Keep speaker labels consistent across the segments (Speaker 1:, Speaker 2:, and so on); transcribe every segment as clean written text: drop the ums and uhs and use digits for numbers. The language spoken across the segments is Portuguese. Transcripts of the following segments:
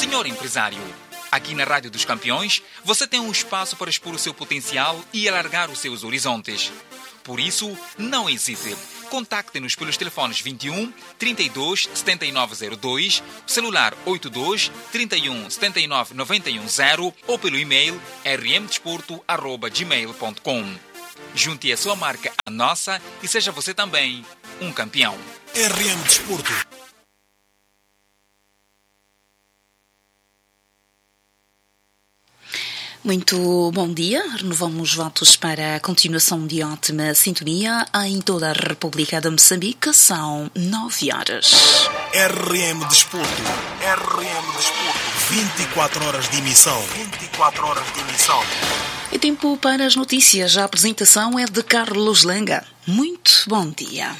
Speaker 1: Senhor empresário, aqui na Rádio dos Campeões, você tem um espaço para expor o seu potencial e alargar os seus horizontes. Por isso, não hesite. Contacte-nos pelos telefones 21 32 7902, celular 82 31 79 910 ou pelo e-mail rmdesporto@gmail.com. Junte a sua marca à nossa e seja você também um campeão.
Speaker 2: RM Desporto.
Speaker 3: Muito bom dia. Renovamos votos para a continuação de ótima sintonia em toda a República de Moçambique. São 9 horas.
Speaker 2: RM Desporto. RM Desporto. 24 horas de emissão. 24 horas de emissão.
Speaker 3: É tempo para as notícias. A apresentação é de Carlos Langa. Muito bom dia.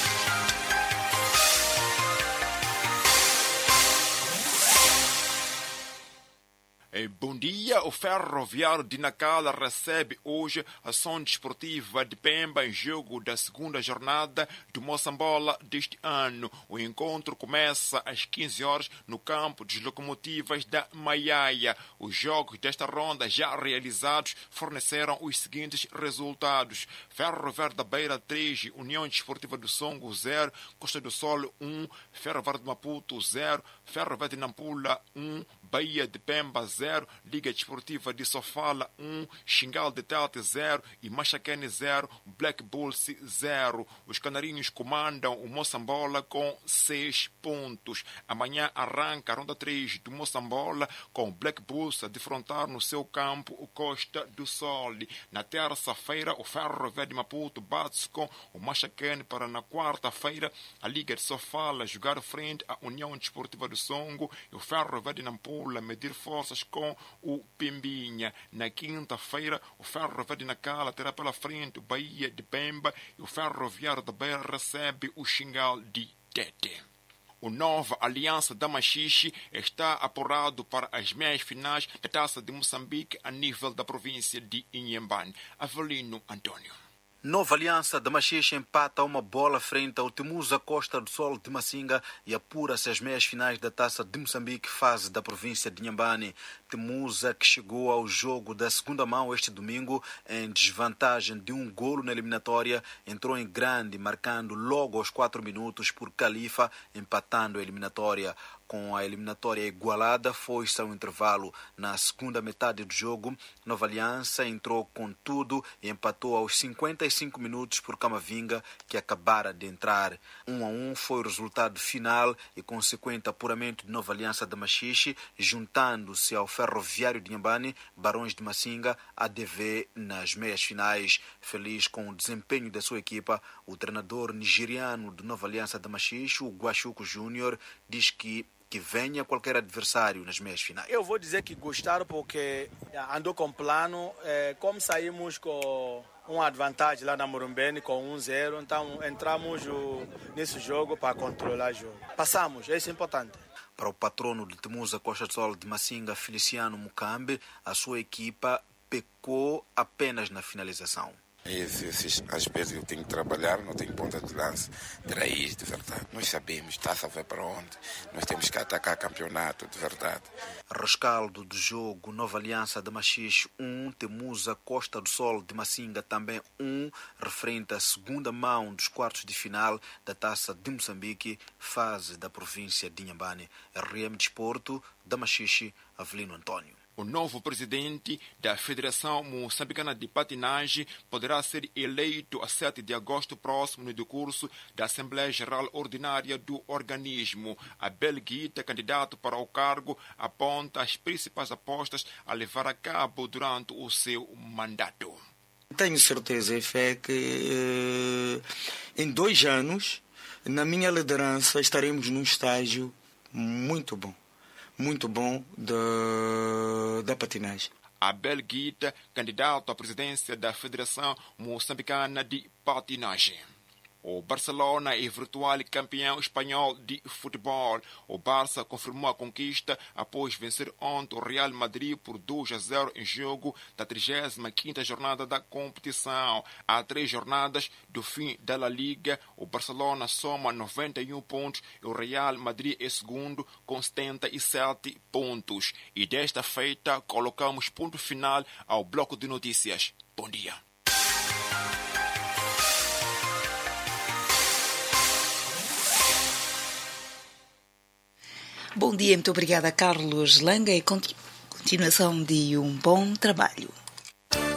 Speaker 4: Bom dia, o Ferroviário de Nacala recebe hoje a ação desportiva de Pemba em jogo da segunda jornada do Moçambola deste ano. O encontro começa às 15 horas no campo dos locomotivas da Maiaia. Os jogos desta ronda já realizados forneceram os seguintes resultados: Ferroviário da Beira 3, União Desportiva do Songo 0, Costa do Sol 1, Ferroviário de Maputo 0, Ferroviário de Nampula 1, Bahia de Pemba 0, Liga Desportiva de Sofala 1, Xingal de Tete 0 e Machacane 0, Black Bulls 0. Os canarinhos comandam o Moçambola com 6 pontos. Amanhã arranca a ronda 3 do Moçambola com o Black Bulls a defrontar no seu campo o Costa do Sol. Na terça-feira o Ferroviário de Maputo bate-se com o Machacane para na quarta-feira a Liga de Sofala jogar frente à União Desportiva do Songo e o Ferroviário de Nampula medir forças com o Pembinha. Na quinta-feira, o Ferroviário de Nacala terá pela frente o Bahia de Pemba e o Ferroviário da Beira recebe o Xingal de Tete. O Nova Aliança da Machixe está apurado para as meias finais da Taça de Moçambique a nível da província de Inhambane. Avelino Antônio.
Speaker 5: Nova Aliança da Machixe empata uma bola frente ao Temusa Costa do Sol de Massinga e apura-se às meias finais da Taça de Moçambique, fase da província de Inhambane. Temusa, que chegou ao jogo da segunda mão este domingo em desvantagem de um golo na eliminatória, entrou em grande, marcando logo aos 4 minutos por Califa, empatando a eliminatória. Com a eliminatória igualada, foi-se ao intervalo. Na segunda metade do jogo, Nova Aliança entrou com tudo e empatou aos 55 minutos por Camavinga, que acabara de entrar. 1-1 foi o resultado final e consequente apuramento de Nova Aliança da Machixe, juntando-se ao Ferroviário de Inhambane, Barões de Massinga, ADV nas meias finais. Feliz com o desempenho da sua equipa, o treinador nigeriano de Nova Aliança da Machixe, o Guachuco Júnior, diz que venha qualquer adversário nas meias finais.
Speaker 6: Eu vou dizer que gostaram porque andou com plano. Como saímos com uma vantagem lá na Morumbene com 1-0, então entramos nesse jogo para controlar o jogo. Passamos, isso é importante.
Speaker 5: Para o patrono de Temusa Costa do Sol de Massinga, Feliciano Mucambe, a sua equipa pecou apenas na finalização.
Speaker 7: Esses aspectos que eu tenho que trabalhar, não tenho ponta de lança de raiz, de verdade. Nós sabemos, taça vai para onde, nós temos que atacar campeonato, de verdade.
Speaker 5: Rescaldo do jogo, Nova Aliança da Machixe 1, Temusa Costa do Sol de Massinga também 1, referente à segunda mão dos quartos de final da Taça de Moçambique, fase da província de Inhambane. RM Desporto, da Machixe, Avelino Antônio.
Speaker 4: O novo presidente da Federação Moçambicana de Patinagem poderá ser eleito a 7 de agosto próximo no decurso da Assembleia Geral Ordinária do organismo. Abel Guita, candidato para o cargo, aponta as principais apostas a levar a cabo durante o seu mandato.
Speaker 8: Tenho certeza e fé que em 2 anos, na minha liderança, estaremos num estágio muito bom da patinagem.
Speaker 4: Abel Guita, candidato à presidência da Federação Moçambicana de Patinagem. O Barcelona é virtual campeão espanhol de futebol. O Barça confirmou a conquista após vencer ontem o Real Madrid por 2-0 em jogo da 35ª jornada da competição. Há 3 jornadas do fim da La Liga, o Barcelona soma 91 pontos e o Real Madrid é segundo com 77 pontos. E desta feita colocamos ponto final ao bloco de notícias. Bom dia.
Speaker 3: Bom dia, muito obrigada, Carlos Langa, e continuação de um bom trabalho.